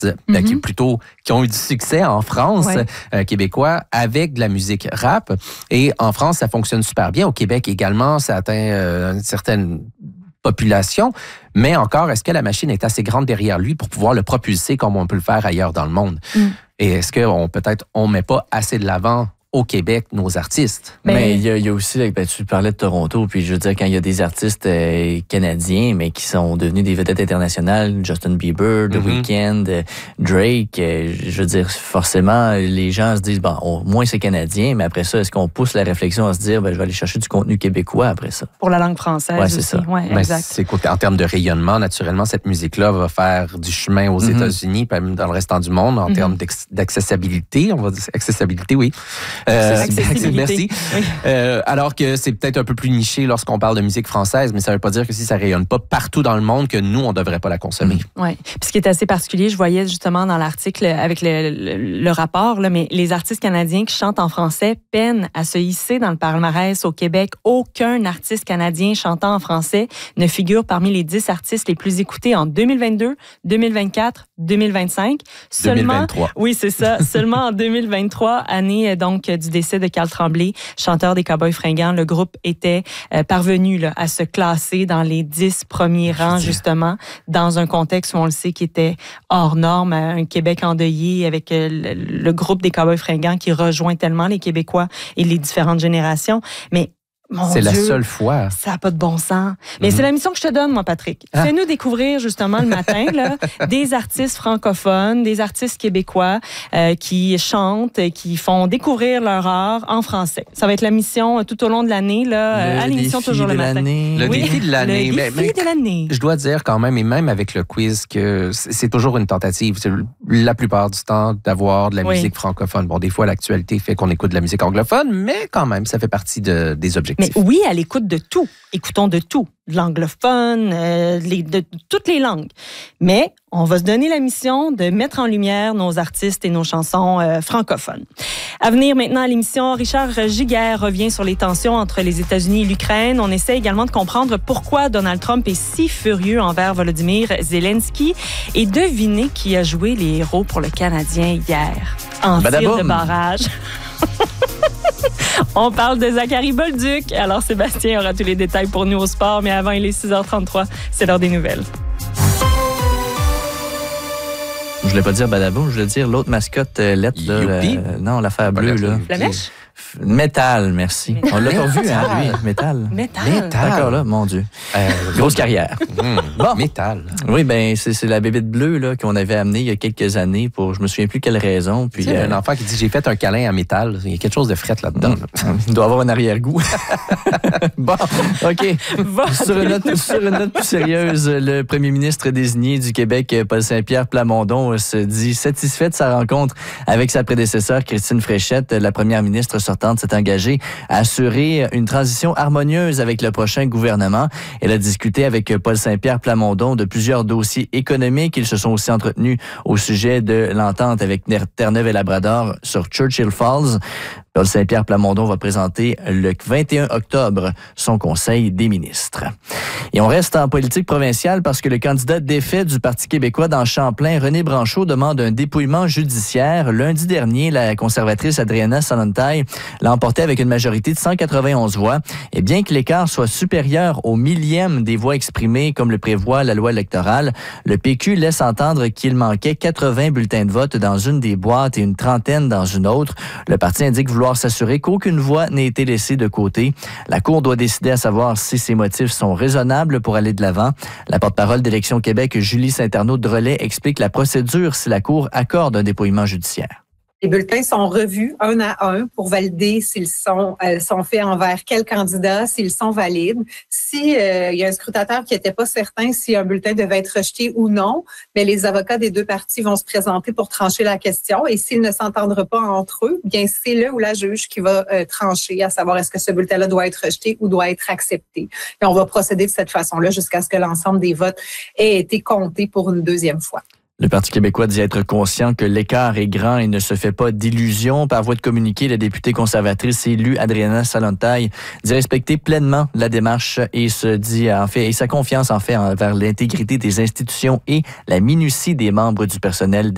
qui ont eu du succès en France, québécois, avec de la musique rap. Et en France, ça fonctionne super bien. Au Québec également, ça atteint une certaine population. Mais encore, est-ce que la machine est assez grande derrière lui pour pouvoir le propulser comme on peut le faire ailleurs dans le monde? Et est-ce qu'on met pas assez de l'avant au Québec, nos artistes? Mais il y a aussi, tu parlais de Toronto, puis je veux dire, quand il y a des artistes canadiens, mais qui sont devenus des vedettes internationales, Justin Bieber, The Weeknd, Drake, je veux dire, forcément, les gens se disent, bon, au moins c'est canadien, mais après ça, est-ce qu'on pousse la réflexion à se dire, je vais aller chercher du contenu québécois après ça? Pour la langue française c'est aussi. ça. Ouais, exact. En termes de rayonnement, naturellement, cette musique-là va faire du chemin aux États-Unis, puis même dans le restant du monde, en termes d'accessibilité, on va dire accessibilité, oui. Merci. Oui. Alors que c'est peut-être un peu plus niché lorsqu'on parle de musique française, mais ça ne veut pas dire que si ça rayonne pas partout dans le monde, que nous, on ne devrait pas la consommer. Oui. Puis ce qui est assez particulier, je voyais justement dans l'article avec le rapport, là, mais les artistes canadiens qui chantent en français peinent à se hisser dans le palmarès au Québec. Aucun artiste canadien chantant en français ne figure parmi les 10 artistes les plus écoutés en 2022, 2024, 2025. 2023. Oui, c'est ça. Seulement en 2023, année donc du décès de Carl Tremblay, chanteur des Cowboys Fringants, le groupe était parvenu à se classer dans les 10 premiers rangs, justement, dans un contexte où on le sait qui était hors norme, un Québec endeuillé avec le groupe des Cowboys Fringants qui rejoint tellement les Québécois et les différentes générations. Mais c'est la seule fois. Ça n'a pas de bon sens. Mais c'est la mission que je te donne, moi, Patrick. Fais-nous découvrir, justement, le matin, des artistes francophones, des artistes québécois qui chantent, qui font découvrir leur art en français. Ça va être la mission tout au long de l'année, à l'émission Toujours le matin. Le défi de l'année. Le défi de l'année. Je dois dire quand même, et même avec le quiz, que c'est toujours une tentative. C'est la plupart du temps d'avoir de la musique francophone. Bon, des fois, l'actualité fait qu'on écoute de la musique anglophone, mais quand même, ça fait partie des objectifs. Mais oui, à l'écoute de tout. Écoutons de tout. De l'anglophone, de toutes les langues. Mais on va se donner la mission de mettre en lumière nos artistes et nos chansons francophones. À venir maintenant à l'émission, Richard Giguère revient sur les tensions entre les États-Unis et l'Ukraine. On essaie également de comprendre pourquoi Donald Trump est si furieux envers Volodymyr Zelensky et deviner qui a joué les héros pour le Canadien hier. En tir de barrage. On parle de Zachary Bolduc. Alors, Sébastien aura tous les détails pour nous au sport, mais avant, il est 6h33. C'est l'heure des nouvelles. Je voulais pas dire Badabou, je voulais dire l'autre mascotte lettre. Non, l'affaire bleue. Flamèche? Métal, merci. On l'a pas vu, lui. Métal. D'accord, là, mon Dieu. Grosse carrière. Bon. Métal. Oui, c'est la bébête bleue qu'on avait amenée il y a quelques années pour, je me souviens plus quelle raison. Puis un enfant qui dit j'ai fait un câlin à métal. Il y a quelque chose de fret là-dedans. Il doit avoir un arrière-goût. Bon, OK. Sur une note plus sérieuse, le premier ministre désigné du Québec, Paul Saint-Pierre Plamondon, se dit satisfait de sa rencontre avec sa prédécesseur, Christine Fréchette. La première ministre sortante s'est engagée à assurer une transition harmonieuse avec le prochain gouvernement. Elle a discuté avec Paul Saint-Pierre Plamondon de plusieurs dossiers économiques. Ils se sont aussi entretenus au sujet de l'entente avec Terre-Neuve et Labrador sur Churchill Falls. Paul Saint-Pierre Plamondon va présenter le 21 octobre son conseil des ministres. Et on reste en politique provinciale parce que le candidat défait du Parti québécois dans Champlain, René Branchot, demande un dépouillement judiciaire. Lundi dernier, la conservatrice Adriana Salontaille l'a emporté avec une majorité de 191 voix. Et bien que l'écart soit supérieur au millième des voix exprimées comme le prévoit la loi électorale, le PQ laisse entendre qu'il manquait 80 bulletins de vote dans une des boîtes et une trentaine dans une autre. Le parti indique vouloir s'assurer qu'aucune voix n'ait été laissée de côté. La Cour doit décider à savoir si ses motifs sont raisonnables pour aller de l'avant. La porte-parole d'Élections Québec, Julie Saint-Arnaud-Drolet, explique la procédure si la Cour accorde un dépouillement judiciaire. Les bulletins sont revus un à un pour valider s'ils sont faits envers quel candidat, s'ils sont valides. Si il y a un scrutateur qui n'était pas certain si un bulletin devait être rejeté ou non, mais les avocats des deux parties vont se présenter pour trancher la question. Et s'ils ne s'entendront pas entre eux, bien c'est le ou la juge qui va trancher à savoir est-ce que ce bulletin-là doit être rejeté ou doit être accepté. Et on va procéder de cette façon-là jusqu'à ce que l'ensemble des votes ait été compté pour une deuxième fois. Le Parti québécois dit être conscient que l'écart est grand et ne se fait pas d'illusions. Par voie de communiqué, la députée conservatrice élue Adriana Salontaille dit respecter pleinement la démarche et sa confiance envers l'intégrité des institutions et la minutie des membres du personnel